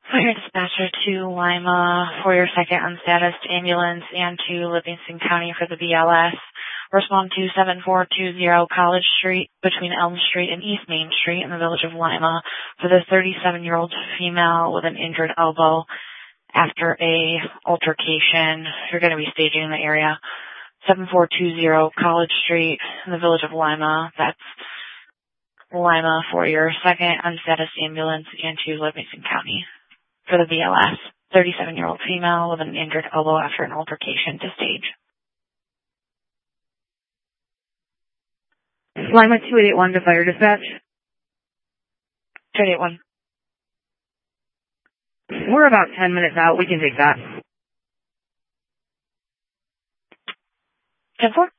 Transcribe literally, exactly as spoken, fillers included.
Fire dispatcher to Lima for your second unstatused ambulance and to Livingston County for the B L S. Respond to seven four two zero College Street between Elm Street and East Main Street in the village of Lima for the thirty-seven-year-old female with an injured elbow after a altercation. You're going to be staging in the area. seven four two zero College Street in the village of Lima. That's Lima for your second unstatused ambulance and to Livingston County for the B L S. thirty-seven-year-old female with an injured elbow after an altercation to stage. Lima two eight one to fire dispatch. two eight one. We're about ten minutes out. We can take that. ten four.